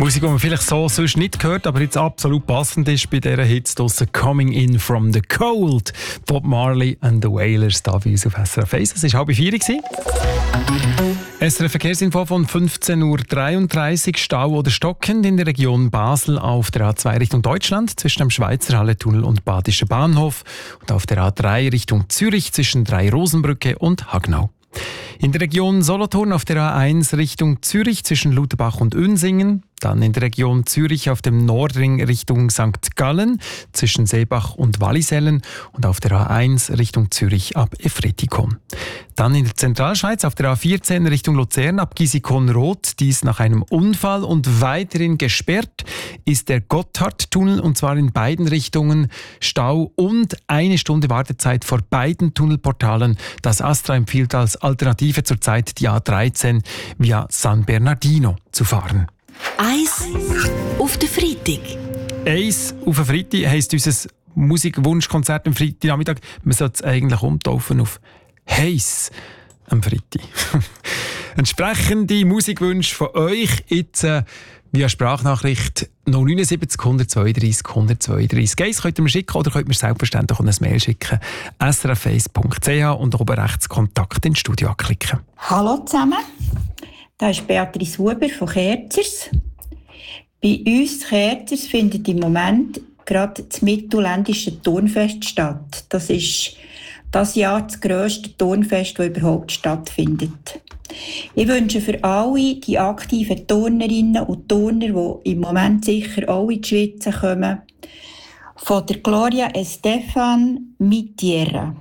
Musik, die man vielleicht so sonst nicht hört, aber jetzt absolut passend ist bei dieser Hits draussen. «Coming in from the cold». Bob Marley and the Wailers da bei uns auf SRF 1. Es war 3:30. SRF Verkehrsinfo von 15:33 Uhr. Stau oder stockend in der Region Basel auf der A2 Richtung Deutschland zwischen dem Schweizer Halletunnel und Badischen Bahnhof und auf der A3 Richtung Zürich zwischen Drei-Rosenbrücke und Hagnau. In der Region Solothurn auf der A1 Richtung Zürich zwischen Lutherbach und Unsingen. Dann in der Region Zürich auf dem Nordring Richtung St. Gallen zwischen Seebach und Wallisellen und auf der A1 Richtung Zürich ab Efretikon. Dann in der Zentralschweiz auf der A14 Richtung Luzern ab Gisikon-Roth, dies nach einem Unfall, und weiterhin gesperrt ist der Gotthardtunnel, und zwar in beiden Richtungen. Stau und 1 Stunde Wartezeit vor beiden Tunnelportalen. Das Astra empfiehlt als Alternative zurzeit die A13 via San Bernardino zu fahren. Eis auf den Freitag. Eis auf den Freitag heisst unser Musikwunschkonzert am Freitagnachmittag. Man sollte es eigentlich umtaufen auf Heiss am Freitag. Entsprechende Musikwünsche von euch jetzt via Sprachnachricht 079 132 132. Eis könnt ihr mir schicken oder könnt ihr mir selbstverständlich eine Mail schicken. srf1.ch und oben rechts Kontakt ins Studio anklicken. Hallo zusammen. Da ist Beatrice Huber von Kerzers. Bei uns Kerzers findet im Moment gerade das mittelländische Turnfest statt. Das ist das Jahr das grösste Turnfest, das überhaupt stattfindet. Ich wünsche für alle die aktiven Turnerinnen und Turner, die im Moment sicher auch in die Schweiz kommen, von der Gloria Estefan Mi Tierra.